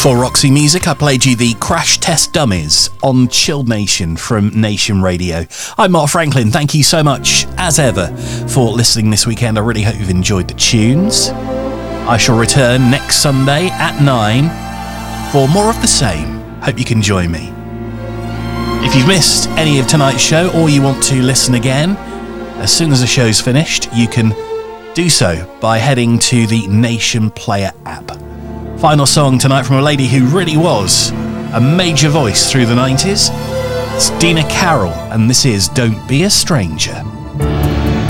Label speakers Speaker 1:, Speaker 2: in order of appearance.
Speaker 1: Before Roxy Music, I played you the Crash Test Dummies on Chilled Nation from Nation Radio. I'm Mark Franklin. Thank you so much, as ever, for listening this weekend. I really hope you've enjoyed the tunes. I shall return next Sunday at 9 for more of the same. Hope you can join me. If you've missed any of tonight's show or you want to listen again, as soon as the show's finished, you can do so by heading to the Nation Player app. Final song tonight from a lady who really was a major voice through the 90s. It's Dina Carroll, and this is Don't Be a Stranger.